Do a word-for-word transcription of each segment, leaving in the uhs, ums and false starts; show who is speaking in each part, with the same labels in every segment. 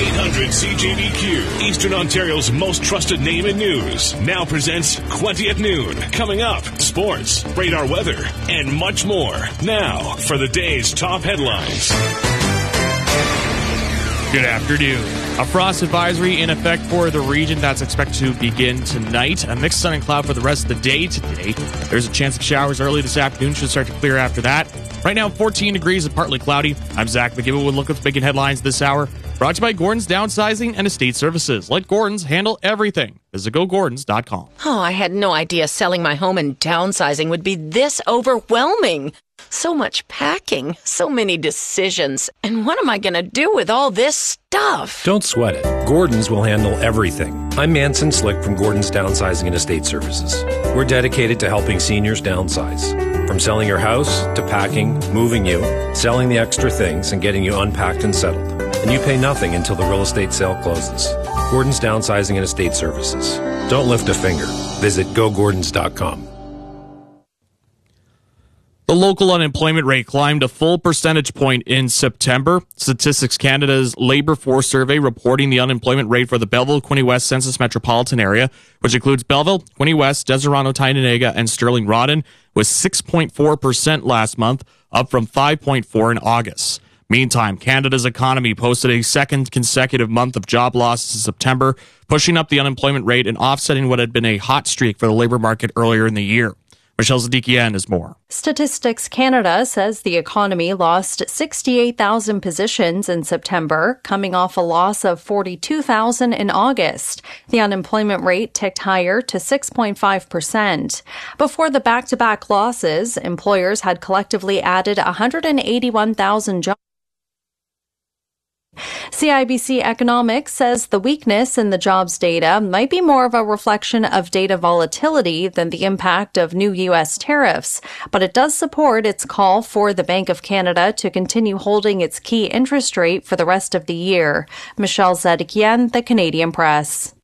Speaker 1: eight hundred C J D Q, Eastern Ontario's most trusted name in news, now presents Quinty at Noon. Coming up, sports, radar weather, and much more. Now, for the day's top headlines.
Speaker 2: Good afternoon. A frost advisory in effect for the region that's expected to begin tonight. A mixed sun and cloud for the rest of the day today. There's a chance of showers early this afternoon. Should start to clear after that. Right now, fourteen degrees and partly cloudy. I'm Zach McGibbon with a look at the big headlines this hour. Brought to you by Gordon's Downsizing and Estate Services. Let Gordon's handle everything. Visit go gordons dot com.
Speaker 3: Oh, I had no idea selling my home and downsizing would be this overwhelming. So much packing, so many decisions. And what am I going to do with all this stuff?
Speaker 4: Don't sweat it. Gordon's will handle everything. I'm Manson Slick from Gordon's Downsizing and Estate Services. We're dedicated to helping seniors downsize. From selling your house to packing, moving you, selling the extra things, and getting you unpacked and settled. And you pay nothing until the real estate sale closes. Gordon's Downsizing and Estate Services. Don't lift a finger. Visit go gordons dot com.
Speaker 2: The local unemployment rate climbed a full percentage point in September. Statistics Canada's Labour Force Survey reporting the unemployment rate for the Belleville-Quinte West Census Metropolitan Area, which includes Belleville, Quinte West, Deseronto, Tyendinaga, and Stirling-Rawdon, was six point four percent last month, up from five point four in August. Meantime, Canada's economy posted a second consecutive month of job losses in September, pushing up the unemployment rate and offsetting what had been a hot streak for the labor market earlier in the year. Michelle Zadikian is more.
Speaker 5: Statistics Canada says the economy lost sixty-eight thousand positions in September, coming off a loss of forty-two thousand in August. The unemployment rate ticked higher to six point five percent. Before the back-to-back losses, employers had collectively added one hundred eighty-one thousand jobs. C I B C Economics says the weakness in the jobs data might be more of a reflection of data volatility than the impact of new U S tariffs, but it does support its call for the Bank of Canada to continue holding its key interest rate for the rest of the year. Michelle Zadikian, The Canadian Press.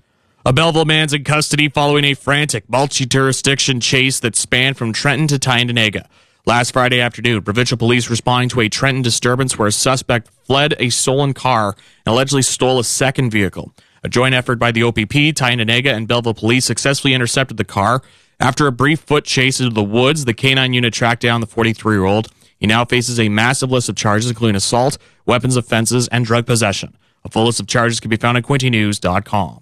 Speaker 2: A Belleville man's in custody following a frantic multi-jurisdiction chase that spanned from Trenton to Tyendinaga. Last Friday afternoon, provincial police responding to a Trenton disturbance where a suspect fled a stolen car and allegedly stole a second vehicle. A joint effort by the O P P, Tyendinaga, and Belleville police successfully intercepted the car. After a brief foot chase into the woods, the K nine unit tracked down the forty-three-year-old. He now faces a massive list of charges, including assault, weapons offenses, and drug possession. A full list of charges can be found at quinte news dot com.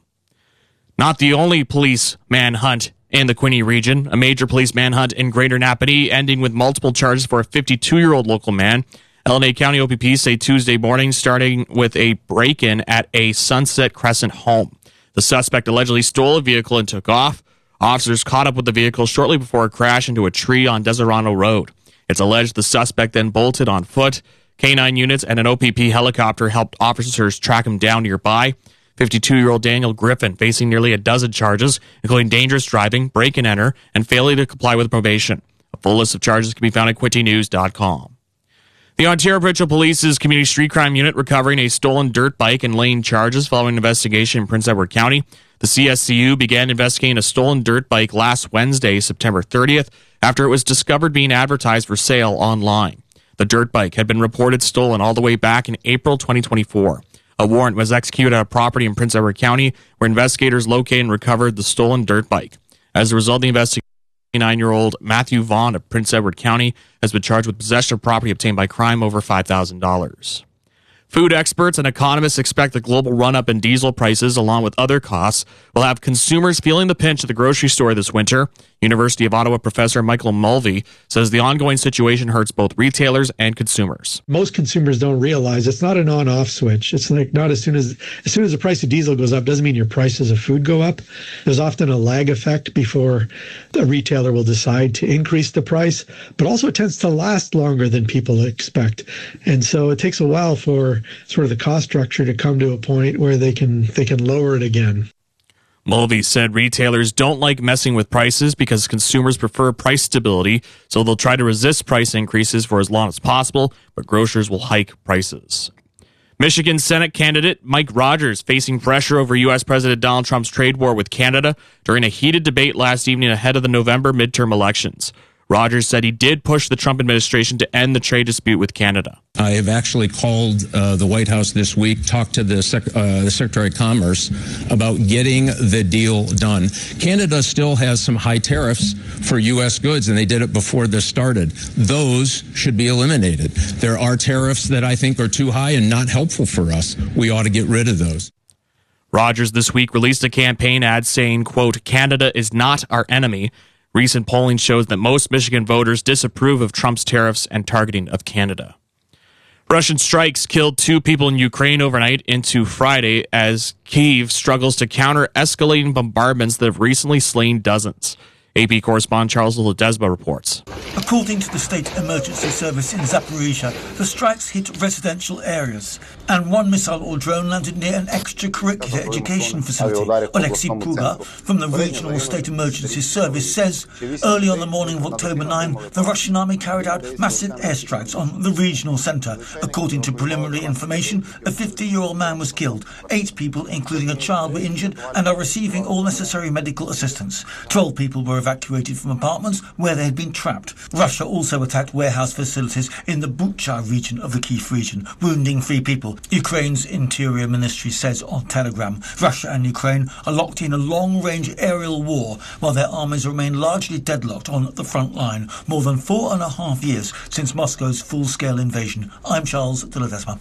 Speaker 2: Not the only police manhunt in the Quinte region. A major police manhunt in Greater Napanee ending with multiple charges for a fifty-two-year-old local man. L and A County O P P say Tuesday morning, starting with a break-in at a Sunset Crescent home. The suspect allegedly stole a vehicle and took off. Officers caught up with the vehicle shortly before a crash into a tree on Deseronto Road. It's alleged the suspect then bolted on foot. K nine units and an O P P helicopter helped officers track him down nearby. fifty-two-year-old Daniel Griffin facing nearly a dozen charges, including dangerous driving, break and enter, and failure to comply with probation. A full list of charges can be found at quinte news dot com. The Ontario Provincial Police's Community Street Crime Unit recovering a stolen dirt bike and laying charges following an investigation in Prince Edward County. The C S C U began investigating a stolen dirt bike last Wednesday, September thirtieth, after it was discovered being advertised for sale online. The dirt bike had been reported stolen all the way back in April twenty twenty-four. A warrant was executed at a property in Prince Edward County where investigators located and recovered the stolen dirt bike. As a result of the investigation, twenty-nine-year-old Matthew Vaughn of Prince Edward County has been charged with possession of property obtained by crime over five thousand dollars. Food experts and economists expect the global run-up in diesel prices, along with other costs, will have consumers feeling the pinch at the grocery store this winter. University of Ottawa professor Michael Mulvey says the ongoing situation hurts both retailers and consumers.
Speaker 6: Most consumers don't realize it's not an on-off switch. It's like not as soon as as soon as the price of diesel goes up doesn't mean your prices of food go up. There's often a lag effect before the retailer will decide to increase the price, but also it tends to last longer than people expect. And so it takes a while for sort of the cost structure to come to a point where they can they can lower it again.
Speaker 2: Mulvey said retailers don't like messing with prices because consumers prefer price stability, so they'll try to resist price increases for as long as possible, but grocers will hike prices. Michigan Senate candidate Mike Rogers facing pressure over U S President Donald Trump's trade war with Canada during a heated debate last evening ahead of the November midterm elections. Rogers said he did push the Trump administration to end the trade dispute with Canada.
Speaker 7: I have actually called uh, the White House this week, talked to the, Sec- uh, the Secretary of Commerce about getting the deal done. Canada still has some high tariffs for U S goods, and they did it before this started. Those should be eliminated. There are tariffs that I think are too high and not helpful for us. We ought to get rid of those.
Speaker 2: Rogers this week released a campaign ad saying, quote, Canada is not our enemy. Recent polling shows that most Michigan voters disapprove of Trump's tariffs and targeting of Canada. Russian strikes killed two people in Ukraine overnight into Friday as Kyiv struggles to counter escalating bombardments that have recently slain dozens. A P correspondent Charles Ledesma reports.
Speaker 8: According to the State Emergency Service in Zaporizhia, the strikes hit residential areas, and one missile or drone landed near an extracurricular education facility. Alexei Pruga from the Regional State Emergency Service says early on the morning of October ninth, the Russian army carried out massive airstrikes on the regional centre. According to preliminary information, a fifty-year-old man was killed. Eight people, including a child, were injured and are receiving all necessary medical assistance. Twelve people were evacuated from apartments where they had been trapped. Russia also attacked warehouse facilities in the Bucha region of the Kyiv region, wounding three people. Ukraine's Interior Ministry says on Telegram, Russia and Ukraine are locked in a long-range aerial war while their armies remain largely deadlocked on the front line, more than four and a half years since Moscow's full-scale invasion. I'm Charles de Ledesma.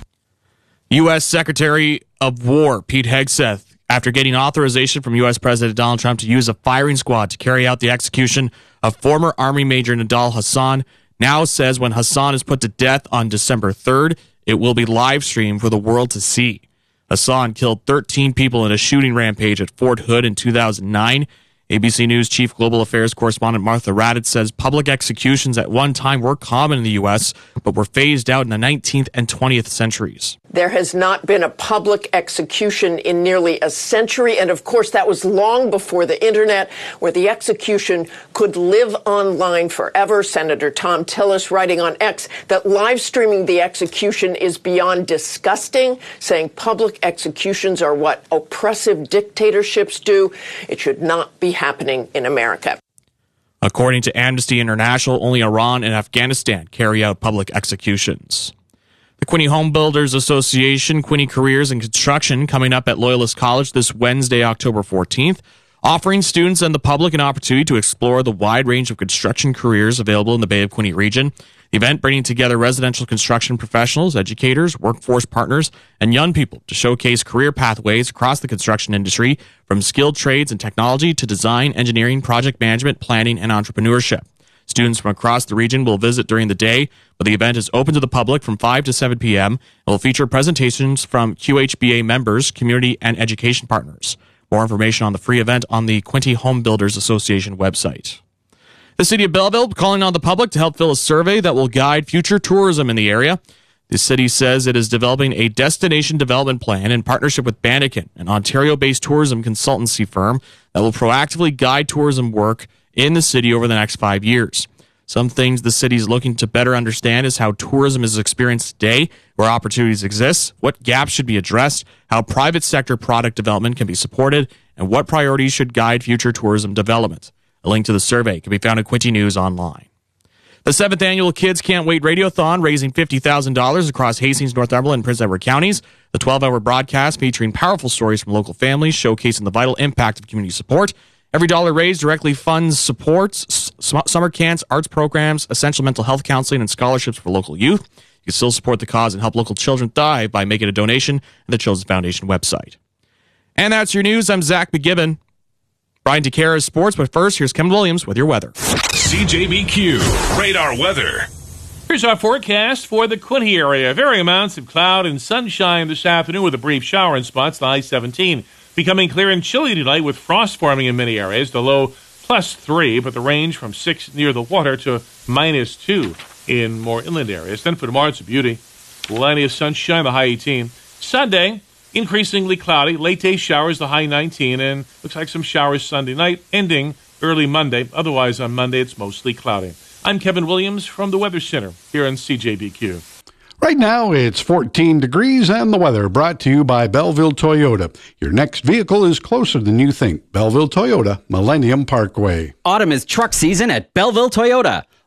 Speaker 2: U S. Secretary of War Pete Hegseth, after getting authorization from U S. President Donald Trump to use a firing squad to carry out the execution of former Army Major Nidal Hasan, now says when Hasan is put to death on December third, it will be live streamed for the world to see. Hasan killed thirteen people in a shooting rampage at Fort Hood in two thousand nine. A B C News Chief Global Affairs Correspondent Martha Raddatz says public executions at one time were common in the U S, but were phased out in the nineteenth and twentieth centuries.
Speaker 9: There has not been a public execution in nearly a century, and of course that was long before the internet, where the execution could live online forever. Senator Thom Tillis writing on X that live streaming the execution is beyond disgusting, saying public executions are what oppressive dictatorships do. It should not be happening in America.
Speaker 2: According to Amnesty International, only Iran and Afghanistan carry out public executions. The Quinte Home Builders Association, Quinte Careers in Construction, coming up at Loyalist College this Wednesday, October fourteenth, offering students and the public an opportunity to explore the wide range of construction careers available in the Bay of Quinte region. The event bringing together residential construction professionals, educators, workforce partners, and young people to showcase career pathways across the construction industry, from skilled trades and technology to design, engineering, project management, planning, and entrepreneurship. Students from across the region will visit during the day, but the event is open to the public from five to seven p.m. It will feature presentations from Q H B A members, community, and education partners. More information on the free event on the Quinte Home Builders Association website. The city of Belleville calling on the public to help fill a survey that will guide future tourism in the area. The city says it is developing a destination development plan in partnership with Banneken, an Ontario-based tourism consultancy firm that will proactively guide tourism work in the city over the next five years. Some things the city is looking to better understand is how tourism is experienced today, where opportunities exist, what gaps should be addressed, how private sector product development can be supported, and what priorities should guide future tourism development. A link to the survey can be found at Quinte News online. The seventh annual Kids Can't Wait Radiothon, raising fifty thousand dollars across Hastings, Northumberland, and Prince Edward counties. The twelve-hour broadcast featuring powerful stories from local families, showcasing the vital impact of community support. Every dollar raised directly funds supports summer camps, arts programs, essential mental health counseling, and scholarships for local youth. You can still support the cause and help local children thrive by making a donation at the Children's Foundation website. And that's your news. I'm Zach McGibbon. Brian DeCara's sports, but first, here's Kevin Williams with your weather.
Speaker 1: C J B Q Radar Weather.
Speaker 10: Here's our forecast for the Quinte area. Varying amounts of cloud and sunshine this afternoon with a brief shower in spots. The high seventeen. Becoming clear and chilly tonight with frost forming in many areas. The low plus three, but the range from six near the water to minus two in more inland areas. Then for tomorrow, it's a beauty. Plenty of sunshine, the high eighteen. Sunday, increasingly cloudy. Late day showers, the high nineteen. And looks like some showers Sunday night, ending early Monday. Otherwise, on Monday, it's mostly cloudy. I'm Kevin Williams from the Weather Center here on C J B Q.
Speaker 11: Right now, it's fourteen degrees and the weather brought to you by Belleville Toyota. Your next vehicle is closer than you think. Belleville Toyota, Millennium Parkway.
Speaker 12: Autumn is truck season at Belleville Toyota.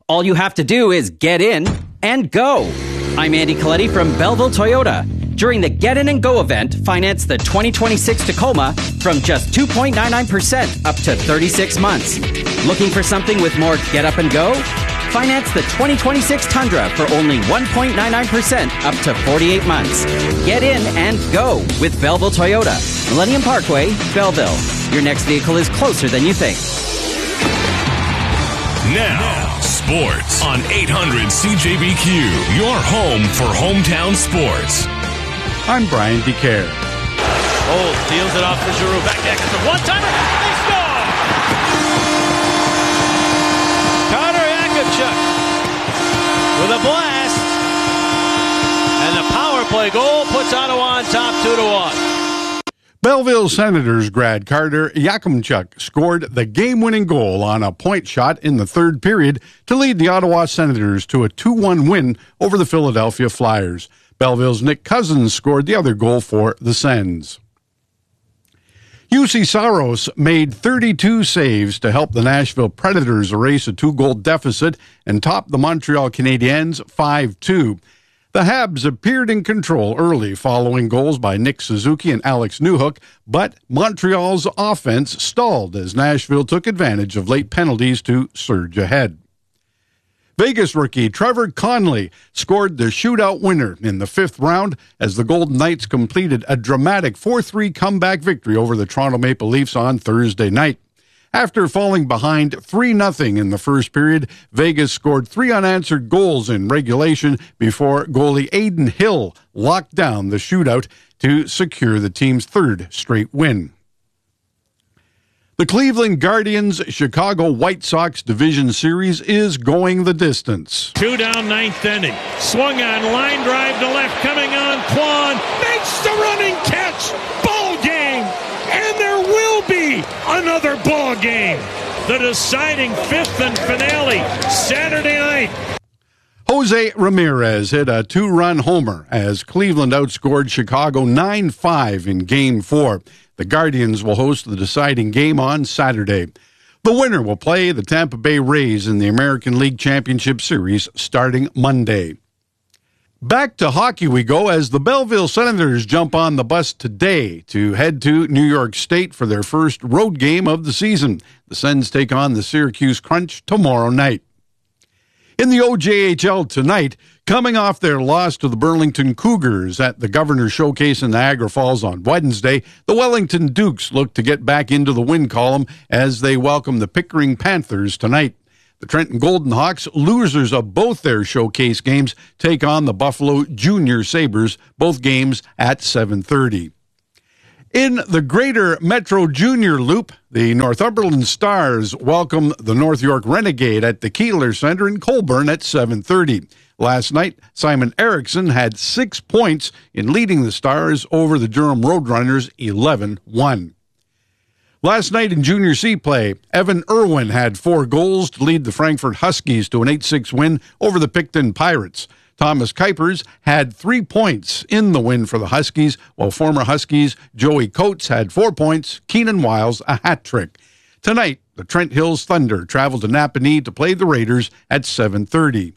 Speaker 12: All you have to do is get in and go. I'm Andy Coletti from Belleville Toyota. During the Get In and Go event, finance the twenty twenty-six Tacoma from just two point nine nine percent up to thirty-six months. Looking for something with more get up and go? Finance the twenty twenty-six Tundra for only one point nine nine percent up to forty-eight months. Get in and go with Belleville Toyota. Millennium Parkway, Belleville. Your next vehicle is closer than you think.
Speaker 1: Now, sports on eight hundred C J B Q, your home for hometown sports.
Speaker 11: I'm Brian DeCare.
Speaker 13: Oh, steals it off to Giroux. Back deck. It's a one-timer. They score! Connor Yakupchuk with a blast. And the power play goal puts Ottawa on top two to one.
Speaker 11: Belleville Senators grad Carter Yakupchuk scored the game-winning goal on a point shot in the third period to lead the Ottawa Senators to a two one win over the Philadelphia Flyers. Belleville's Nick Cousins scored the other goal for the Sens. U C Saros made thirty-two saves to help the Nashville Predators erase a two-goal deficit and top the Montreal Canadiens five two. The Habs appeared in control early following goals by Nick Suzuki and Alex Newhook, but Montreal's offense stalled as Nashville took advantage of late penalties to surge ahead. Vegas rookie Trevor Connolly scored the shootout winner in the fifth round as the Golden Knights completed a dramatic four three comeback victory over the Toronto Maple Leafs on Thursday night. After falling behind three nothing in the first period, Vegas scored three unanswered goals in regulation before goalie Aiden Hill locked down the shootout to secure the team's third straight win. The Cleveland Guardians Chicago White Sox Division Series is going the distance.
Speaker 14: Two down, ninth inning. Swung on, line drive to left, coming on, Kwan makes the running catch. Ball game, and there will be another ball game. The deciding fifth and finale, Saturday night.
Speaker 11: Jose Ramirez hit a two-run homer as Cleveland outscored Chicago nine five in Game four. The Guardians will host the deciding game on Saturday. The winner will play the Tampa Bay Rays in the American League Championship Series starting Monday. Back to hockey we go as the Belleville Senators jump on the bus today to head to New York State for their first road game of the season. The Sens take on the Syracuse Crunch tomorrow night. In the O J H L tonight, coming off their loss to the Burlington Cougars at the Governor Showcase in Niagara Falls on Wednesday, the Wellington Dukes look to get back into the win column as they welcome the Pickering Panthers tonight. The Trenton Golden Hawks, losers of both their showcase games, take on the Buffalo Junior Sabres, both games at seven thirty. In the Greater Metro Junior Loop, the Northumberland Stars welcome the North York Renegade at the Keeler Center in Colburn at seven thirty. Last night, Simon Erickson had six points in leading the Stars over the Durham Roadrunners eleven one. Last night in Junior C play, Evan Irwin had four goals to lead the Frankfurt Huskies to an eight six win over the Picton Pirates. Thomas Kuipers had three points in the win for the Huskies, while former Huskies Joey Coates had four points, Keenan Wiles a hat trick. Tonight, the Trent Hills Thunder travel to Napanee to play the Raiders at seven thirty.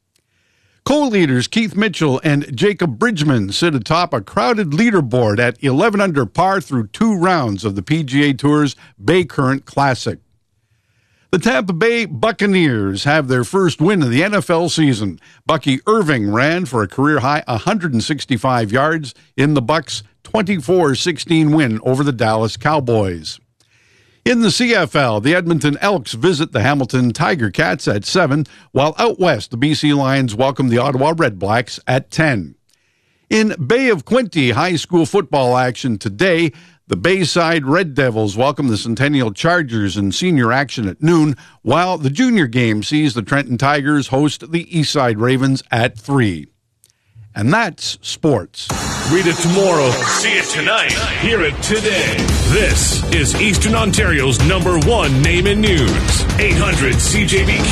Speaker 11: Co-leaders Keith Mitchell and Jacob Bridgman sit atop a crowded leaderboard at eleven under par through two rounds of the P G A Tour's Bay Current Classic. The Tampa Bay Buccaneers have their first win of the N F L season. Bucky Irving ran for a career-high one hundred sixty-five yards in the Bucs' twenty-four sixteen win over the Dallas Cowboys. In the C F L, the Edmonton Elks visit the Hamilton Tiger Cats at seven, while out west, the B C Lions welcome the Ottawa Redblacks at ten. In Bay of Quinte high school football action today, the Bayside Red Devils welcome the Centennial Chargers in senior action at noon, while the junior game sees the Trenton Tigers host the Eastside Ravens at three. And that's sports.
Speaker 1: Read it tomorrow. See it tonight. Hear it today. This is Eastern Ontario's number one name in news. eight hundred C J B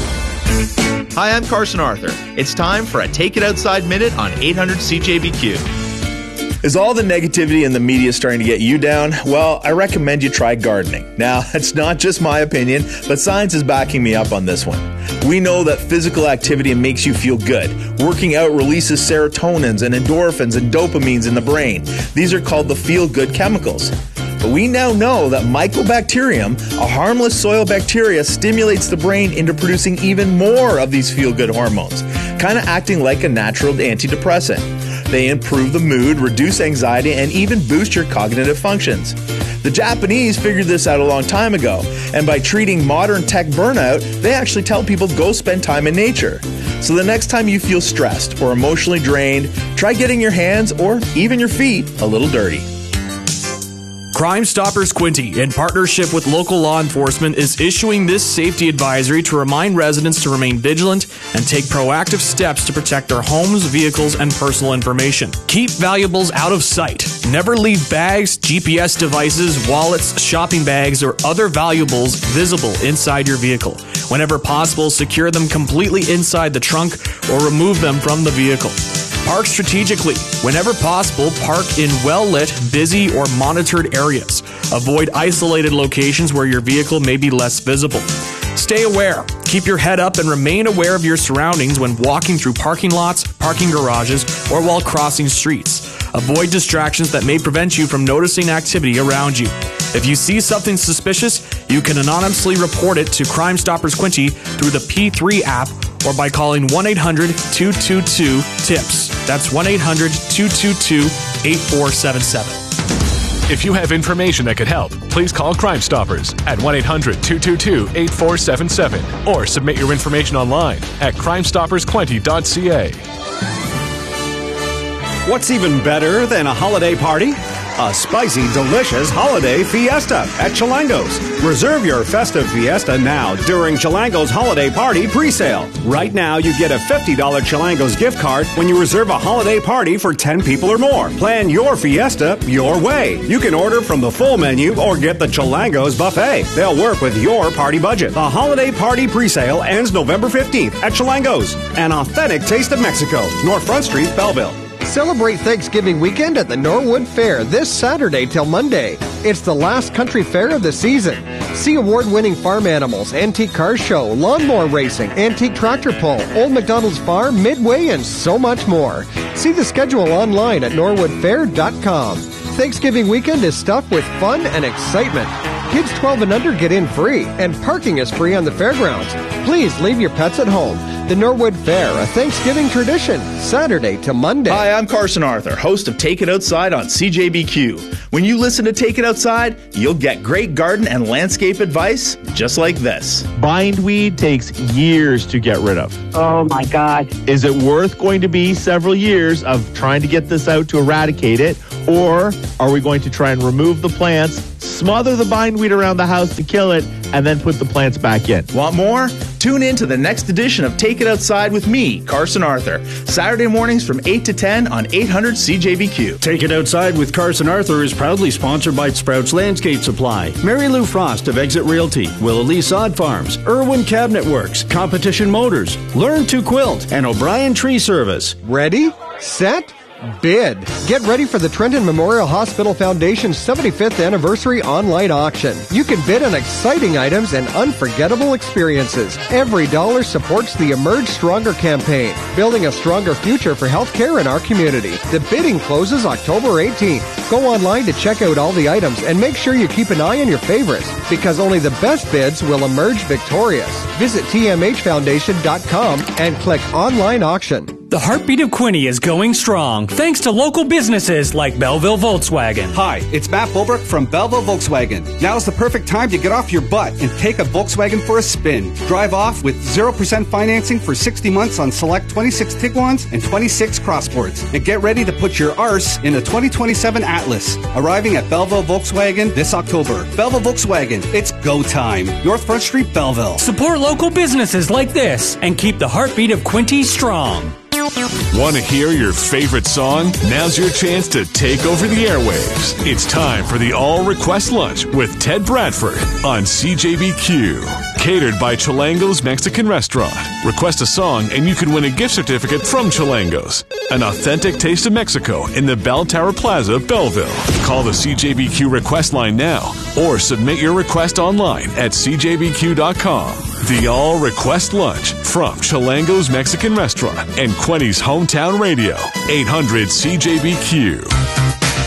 Speaker 1: Q.
Speaker 15: Hi, I'm Carson Arthur. It's time for a Take It Outside Minute on eight hundred C J B Q. Is all the negativity in the media starting to get you down? Well, I recommend you try gardening. Now, that's not just my opinion, but science is backing me up on this one. We know that physical activity makes you feel good. Working out releases serotonins and endorphins and dopamines in the brain. These are called the feel-good chemicals. But we now know that Mycobacterium, a harmless soil bacteria, stimulates the brain into producing even more of these feel-good hormones, kind of acting like a natural antidepressant. They improve the mood, reduce anxiety, and even boost your cognitive functions. The Japanese figured this out a long time ago, and by treating modern tech burnout, they actually tell people to go spend time in nature. So the next time you feel stressed or emotionally drained, try getting your hands or even your feet a little dirty.
Speaker 2: Crime Stoppers Quinte, in partnership with local law enforcement, is issuing this safety advisory to remind residents to remain vigilant and take proactive steps to protect their homes, vehicles, and personal information. Keep valuables out of sight. Never leave bags, G P S devices, wallets, shopping bags, or other valuables visible inside your vehicle. Whenever possible, secure them completely inside the trunk or remove them from the vehicle. Park strategically. Whenever possible, park in well-lit, busy, or monitored areas. Avoid isolated locations where your vehicle may be less visible. Stay aware. Keep your head up and remain aware of your surroundings when walking through parking lots, parking garages, or while crossing streets. Avoid distractions that may prevent you from noticing activity around you. If you see something suspicious, you can anonymously report it to Crime Stoppers Quinte through the P three app or by calling one eight hundred two two two TIPS. That's one eight hundred two two two eight four seven seven.
Speaker 16: If you have information that could help, please call Crime Stoppers at one eight hundred two two two eight four seven seven or submit your information online at crime stoppers quinte dot c a.
Speaker 17: What's even better than a holiday party? A spicy, delicious holiday fiesta at Chilango's. Reserve your festive fiesta now during Chilango's holiday party pre-sale. Right now, you get a fifty dollars Chilango's gift card when you reserve a holiday party for ten people or more. Plan your fiesta your way. You can order from the full menu or get the Chilango's buffet. They'll work with your party budget. The holiday party pre-sale ends November fifteenth at Chilango's, an authentic taste of Mexico, North Front Street, Belleville.
Speaker 18: Celebrate Thanksgiving weekend at the Norwood Fair this Saturday till Monday. It's the last country fair of the season. See award-winning farm animals, antique car show, lawnmower racing, antique tractor pull, Old McDonald's Farm, Midway, and so much more. See the schedule online at norwood fair dot com. Thanksgiving weekend is stuffed with fun and excitement. Kids twelve and under get in free, and parking is free on the fairgrounds. Please leave your pets at home. The Norwood Fair, a Thanksgiving tradition, Saturday to Monday.
Speaker 15: Hi, I'm Carson Arthur, host of Take It Outside on C J B Q. When you listen to Take It Outside, you'll get great garden and landscape advice just like this.
Speaker 19: Bindweed takes years to get rid of.
Speaker 20: Oh my God.
Speaker 19: Is it worth going to be several years of trying to get this out to eradicate it? Or are we going to try and remove the plants, smother the bindweed around the house to kill it, and then put the plants back in?
Speaker 15: Want more? Tune in to the next edition of Take It Outside with me, Carson Arthur, Saturday mornings from eight to ten on eight hundred C J B Q.
Speaker 17: Take It Outside with Carson Arthur is proudly sponsored by Sprouts Landscape Supply, Mary Lou Frost of Exit Realty, Willow Sod Farms, Irwin Cabinet Works, Competition Motors, Learn to Quilt, and O'Brien Tree Service.
Speaker 18: Ready, set, bid. Get ready for the Trenton Memorial Hospital Foundation's seventy-fifth anniversary online auction. You can bid on exciting items and unforgettable experiences. Every dollar supports the Emerge Stronger campaign, building a stronger future for healthcare in our community. The bidding closes October eighteenth. Go online to check out all the items and make sure you keep an eye on your favorites, because only the best bids will emerge victorious. Visit T M H foundation dot com and click online auction.
Speaker 21: The heartbeat of Quinte is going strong, thanks to local businesses like Belleville Volkswagen.
Speaker 22: Hi, it's Matt Bulbrook from Belleville Volkswagen. Now's the perfect time to get off your butt and take a Volkswagen for a spin. Drive off with zero percent financing for sixty months on select twenty-six Tiguans and twenty-six Crossports. And get ready to put your arse in a twenty twenty-seven Atlas. Arriving at Belleville Volkswagen this October. Belleville Volkswagen, it's go time. North Front Street, Belleville.
Speaker 21: Support local businesses like this and keep the heartbeat of Quinte strong.
Speaker 1: Want to hear your favorite song? Now's your chance to take over the airwaves. It's time for the All Request Lunch with Ted Bradford on C J B Q.
Speaker 16: Catered by Chilango's Mexican Restaurant. Request a song and you can win a gift certificate from Chilango's. An authentic taste of Mexico in the Bell Tower Plaza, Belleville. Call the C J B Q request line now or submit your request online at c j b q dot com. The All Request Lunch from Chilango's Mexican Restaurant and Quenny's Hometown Radio. eight hundred C J B Q.